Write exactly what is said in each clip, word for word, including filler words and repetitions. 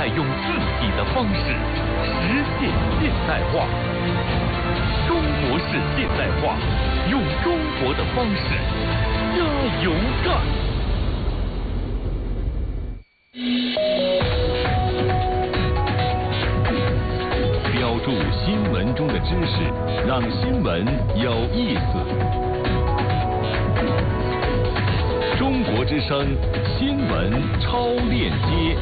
在用自己的方式实现现代化。中国式现代化，用中国的方式加油干！标注新闻中的知识，让新闻有意思。中国之声新闻超链接，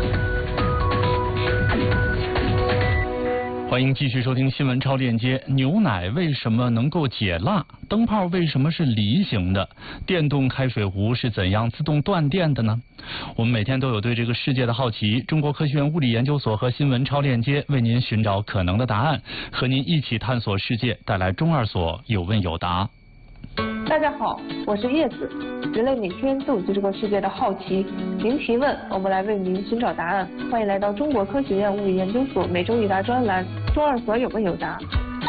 欢迎继续收听新闻超链接。牛奶为什么能够解辣？灯泡为什么是梨形的？电动开水壶是怎样自动断电的呢？我们每天都有对这个世界的好奇，中国科学院物理研究所和新闻超链接为您寻找可能的答案，和您一起探索世界，带来中二所有问有答。 大家好，我是叶子。人类每天都有对这个世界的好奇，您提问，我们来为您寻找答案。欢迎来到中国科学院物理研究所每周一答专栏，中二所有问有答。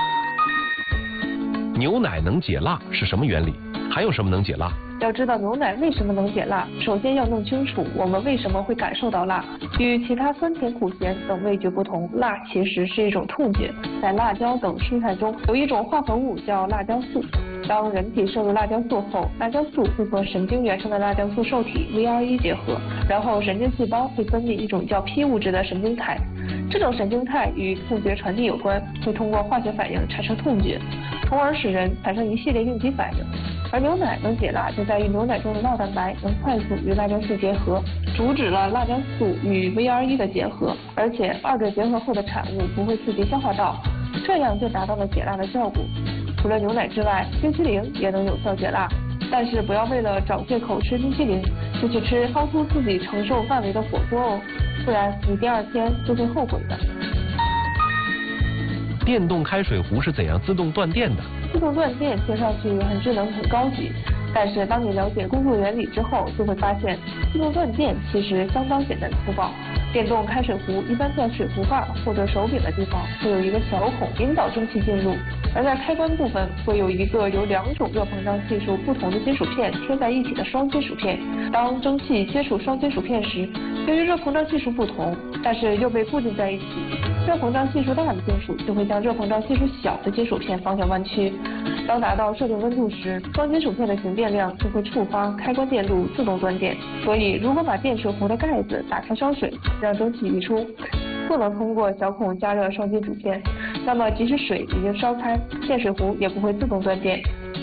牛奶能解辣是什么原理？还有什么能解辣？ 要知道牛奶为什么能解辣，首先要弄清楚我们为什么会感受到辣。与其他酸甜苦咸等味觉不同，辣其实是一种痛觉。在辣椒等蔬菜中有一种化合物叫辣椒素。当人体摄入辣椒素后，辣椒素会和神经元上的辣椒素受体 V R 一 结合，然后神经细胞会分泌一种叫 P 物质的神经肽。这种神经肽与痛觉传递有关，会通过化学反应产生痛觉，从而使人产生一系列应激反应。而牛奶能解辣，就在于牛奶中的酪蛋白能快速与辣椒素结合，阻止了辣椒素与 V R 一 的结合，而且二者结合后的产物不会刺激消化道，这样就达到了解辣的效果。除了牛奶之外，冰淇淋也能有效解辣，但是不要为了找借口吃冰淇淋就去吃超出自己承受范围的火锅哦，不然你第二天就会后悔的。 电动开水壶是怎样自动断电的？ 自动断电听上去很智能很高级，但是当你了解工作原理之后，就会发现自动断电其实相当简单粗暴。电动开水壶一般在水壶盖或者手柄的地方会有一个小孔引导蒸汽进入，而在开关部分会有一个由两种热膨胀系数不同的金属片贴在一起的双金属片。当蒸汽接触双金属片时，由于热膨胀系数不同，但是又被固定在一起，热膨胀系数大的金属就会将热膨胀系数小的金属片方向弯曲。当达到设定温度时，双金属片的形电量就会触发开关电路自动断电。所以如果把电水壶的盖子打开烧水，让蒸汽溢出，不能通过小孔加热双金属片，那么即使水已经烧开，电水壶也不会自动断电。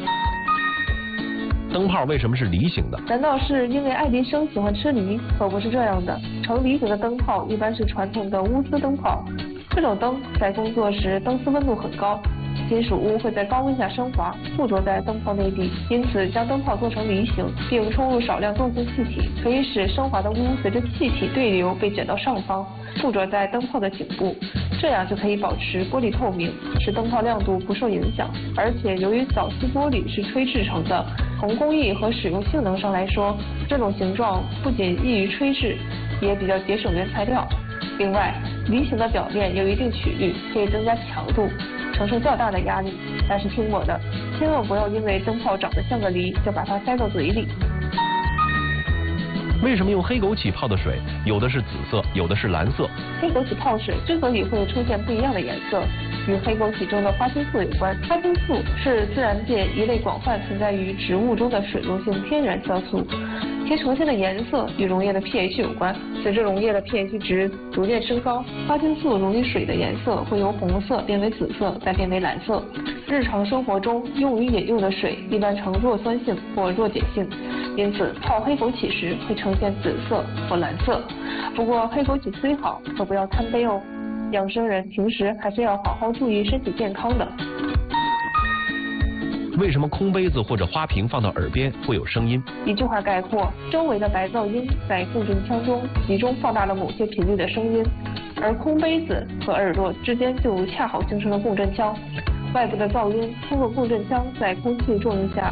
灯泡为什么是梨形的？ 难道是因为爱迪生喜欢吃梨？可不是这样的。呈梨形的灯泡一般是传统的钨丝灯泡，这种灯在工作时灯丝温度很高，金属钨会在高温下升华，附着在灯泡内壁，因此将灯泡做成梨形，并充入少量动性气体，可以使升华的钨随着气体对流被卷到上方，附着在灯泡的颈部，这样就可以保持玻璃透明，使灯泡亮度不受影响。而且由于早期玻璃是吹制成的，从工艺和使用性能上来说，这种形状不仅易于吹制，也比较节省原材料。另外，梨形的表面有一定曲率，可以增加强度，承受较大的压力。但是听我的，千万不要因为灯泡长得像个梨，就把它塞到嘴里。 为什么用黑枸杞泡的水，有的是紫色，有的是蓝色？ 黑枸杞泡水之所以会出现不一样的颜色，与黑枸杞中的花青素有关。花青素是自然界一类广泛存在于植物中的水溶性天然酵素，其呈现的颜色与溶液的 pH 有关。随着溶液的 pH 值逐渐升高，花青素溶于水的颜色会由红色变为紫色，再变为蓝色。日常生活中用于饮用的水一般呈弱酸性或弱碱性，因此泡黑枸杞时会呈现紫色或蓝色。不过黑枸杞虽好，可不要贪杯哦。养生人平时还是要好好注意身体健康的。 为什么空杯子或者花瓶放到耳边会有声音？ 一句话概括，周围的白噪音在共振腔中集中放大了某些频率的声音，而空杯子和耳朵之间就恰好形成了共振腔。外部的噪音通过共振腔在空气作用下